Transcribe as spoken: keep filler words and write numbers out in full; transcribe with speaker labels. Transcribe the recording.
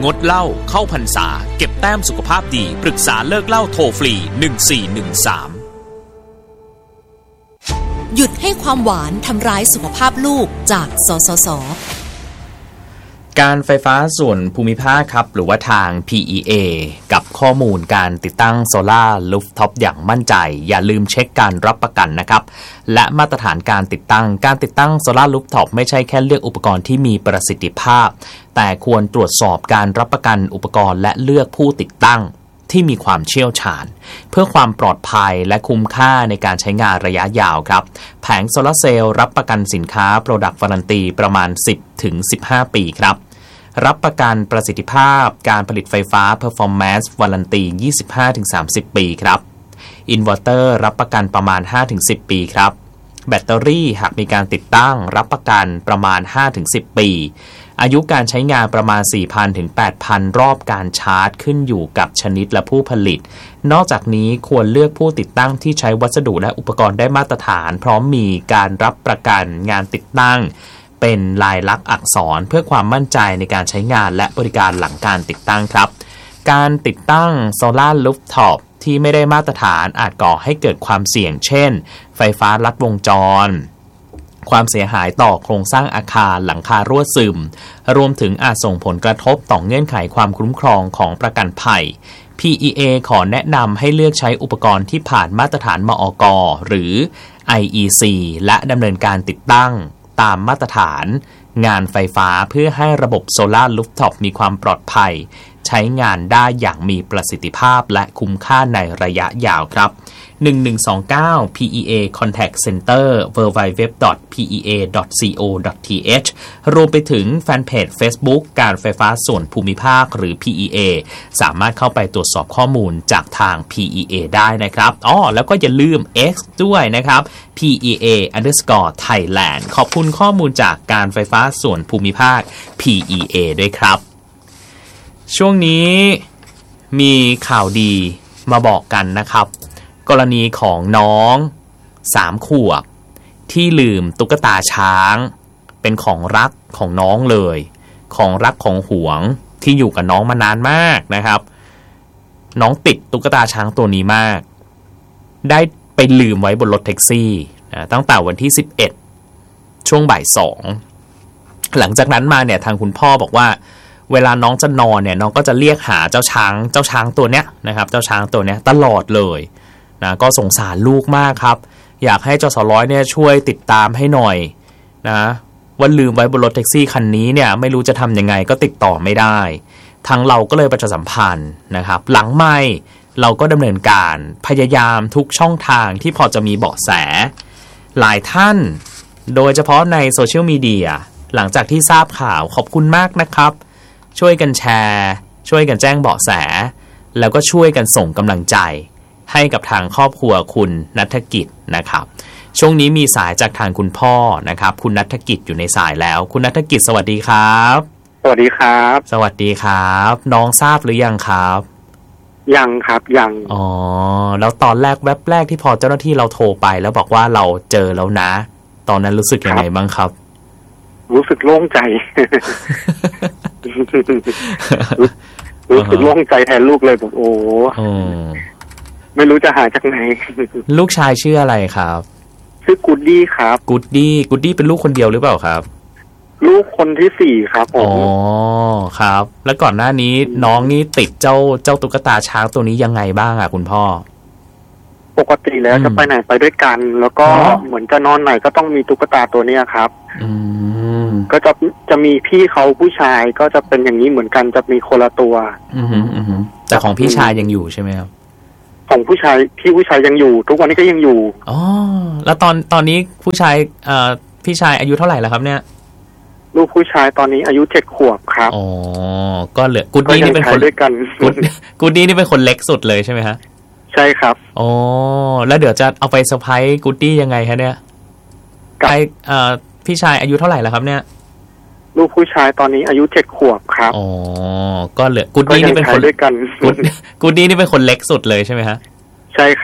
Speaker 1: งดเหล้าเข้าพรรษาเก็บแต้มสุขภาพดีปรึกษาเลิกเหล้าโทรฟรีหนึ่งสี่หนึ่งสาม
Speaker 2: หยุดให้ความหวานทำร้ายสุขภาพลูกจากสสส.
Speaker 3: การไฟฟ้าส่วนภูมิภาคครับหรือว่าทาง พี อี เอ กับข้อมูลการติดตั้งโซล่าร์รูฟท็อปอย่างมั่นใจอย่าลืมเช็คการรับประกันนะครับและมาตรฐานการติดตั้งการติดตั้งโซล่าร์รูฟท็อปไม่ใช่แค่เลือกอุปกรณ์ที่มีประสิทธิภาพแต่ควรตรวจสอบการรับประกันอุปกรณ์และเลือกผู้ติดตั้งที่มีความเชี่ยวชาญเพื่อความปลอดภัยและคุ้มค่าในการใช้งานระยะยาวครับแผงโซลาร์เซลล์รับประกันสินค้า Product Warranty ประมาณ สิบถึงสิบห้า ปีครับรับประกันประสิทธิภาพการผลิตไฟฟ้า Performance Warranty ยี่สิบห้าถึงสามสิบ ปีครับอินเวอร์เตอร์รับประกันประมาณ ห้าถึงสิบ ปีครับแบตเตอรี่หากมีการติดตั้งรับประกันประมาณ ห้าถึงสิบ ปีอายุการใช้งานประมาณ สี่พัน ถึง แปดพัน รอบการชาร์จขึ้นอยู่กับชนิดและผู้ผลิตนอกจากนี้ควรเลือกผู้ติดตั้งที่ใช้วัสดุและอุปกรณ์ได้มาตรฐานพร้อมมีการรับประกันงานติดตั้งเป็นลายลักษณ์อักษรเพื่อความมั่นใจในการใช้งานและบริการหลังการติดตั้งครับการติดตั้งโซล่ารูฟท็อปที่ไม่ได้มาตรฐานอาจก่อให้เกิดความเสี่ยงเช่นไฟฟ้าลัดวงจรความเสียหายต่อโครงสร้างอาคารหลังคารั่วซึมรวมถึงอาจส่งผลกระทบต่อเงื่อนไขความคุ้มครองของประกันภัย พี อี เอ ขอแนะนำให้เลือกใช้อุปกรณ์ที่ผ่านมาตรฐานมอก.หรือ ไอ อี ซี และดำเนินการติดตั้งตามมาตรฐานงานไฟฟ้าเพื่อให้ระบบโซล่ารูฟท็อปมีความปลอดภัยใช้งานได้อย่างมีประสิทธิภาพและคุ้มค่าในระยะยาวครับหนึ่งหนึ่งสองเก้า พี อี เอ Contact Center ดับเบิลยู ดับเบิลยู ดับเบิลยู ดอท พี อี เอ ดอท ซี โอ ดอท ที เอช รวมไปถึงแฟนเพจ Facebook การไฟฟ้าส่วนภูมิภาคหรือ พี อี เอ สามารถเข้าไปตรวจสอบข้อมูลจากทาง พี อี เอ ได้นะครับอ๋อแล้วก็อย่าลืม X ด้วยนะครับ พี อี เอ underscore Thailand ขอบคุณข้อมูลจากการไฟฟ้าส่วนภูมิภาค พี อี เอ ด้วยครับช่วงนี้มีข่าวดีมาบอกกันนะครับกรณีของน้องสามขวบที่ลืมตุ๊กตาช้างเป็นของรักของน้องเลยของรักของหวงที่อยู่กับน้องมานานมากนะครับน้องติดตุ๊กตาช้างตัวนี้มากได้ไปลืมไว้บนรถแท็กซี่นะตั้งแต่วันที่สิบเอ็ดช่วงบ่ายสองหลังจากนั้นมาเนี่ยทางคุณพ่อบอกว่าเวลาน้องจะนอนเนี่ยน้องก็จะเรียกหาเจ้าช้างเจ้าช้างตัวเนี้ยนะครับเจ้าช้างตัวเนี้ยตลอดเลยนะก็สงสารลูกมากครับอยากให้จสร้อยเนี่ยช่วยติดตามให้หน่อยนะว่าลืมไว้บนรถแท็กซี่คันนี้เนี่ยไม่รู้จะทำยังไงก็ติดต่อไม่ได้ทางเราก็เลยประชาสัมพันธ์นะครับหลังไม่เราก็ดำเนินการพยายามทุกช่องทางที่พอจะมีเบาะแสหลายท่านโดยเฉพาะในโซเชียลมีเดียหลังจากที่ทราบข่าวขอบคุณมากนะครับช่วยกันแชร์ช่วยกันแจ้งเบาะแสแล้วก็ช่วยกันส่งกำลังใจให้กับทางครอบครัวคุณณัฐกิจนะครับช่วงนี้มีสายจากทางคุณพ่อนะครับคุณณัฐกิจอยู่ในสายแล้วคุณณัฐกิจสวัสดีครับ
Speaker 4: สวัสดีครับ
Speaker 3: สวัสดีครับน้องทราบหรือยังครับ
Speaker 4: ยังครับยัง
Speaker 3: อ๋อแล้วตอนแรกแวบแรกที่พอเจ้าหน้าที่เราโทรไปแล้วบอกว่าเราเจอแล้วนะตอนนั้นรู้สึกยังไงบ้างครับ
Speaker 4: รู้สึกโล่งใจ รู้สึกโล่งใจแทนลูกเลยแบบโอ้ไม่รู้จะหาจากไหน
Speaker 3: ลูกชายชื่ออะไรครับ
Speaker 4: ชื่อกูดดี้ครับ
Speaker 3: กูดดี้กูดดี้เป็นลูกคนเดียวหรือเปล่าครับ
Speaker 4: ลูกคนที่สี่ครับผม
Speaker 3: อ๋อครับแล้วก่อนหน้านี้น้องนี่ติดเจ้าเจ้าตุ๊กตาช้างตัวนี้ยังไงบ้างอ่ะคุณพ่อ
Speaker 4: ปกติแล้วจะไปไหนไปด้วยกันแล้วก็เหมือนจะนอนไหนก็ต้องมีตุ๊กตาตัวนี้ครับ
Speaker 3: อืม
Speaker 4: ก็จะจะมีพี่เขาผู้ชายก็จะเป็นอย่างนี้เหมือนกันจะมีคนละตัว
Speaker 3: อือฮึอือฮึแต่ของพี่ชายยังอยู่ใช่ไหมครับ
Speaker 4: ของผู้ชายพี่ผู้ชายยังอยู่ทุกวันนี้ก็ยังอยู่
Speaker 3: อ๋อแล้วตอนตอนนี้ผู้ชายเอ่อพี่ชายอายุเท่าไหร่แล้วครับเนี่ย
Speaker 4: ลูกผู้ชายตอนนี้อายุเจ็ดขวบครับ
Speaker 3: อ๋อก็เหลือกูดดี้นี่เป็นคน
Speaker 4: ด้วยกัน
Speaker 3: กูดดี้นี่เป็นคนเล็กสุดเลยใช่ไหมฮะ
Speaker 4: ใช่ครับ
Speaker 3: อ๋อแล้วเดี๋ยวจะเอาไปเซอร์ไพรส์กูดดี้ยังไงคะเนี่ยใครเอ่อพี่ชายอายุเท่าไหร่แล้วครับเนี่ย
Speaker 4: ลูกผู้ชายตอนนี้อายุเจ็ดขวบครับ
Speaker 3: อ๋อก็เหลือกูดดี้นี่เป็นคน
Speaker 4: ด้วยกัน
Speaker 3: กูดดี้นี่เป็นคนเล็กสุดเลยใช่ไหมฮะ
Speaker 4: ใช่ครับ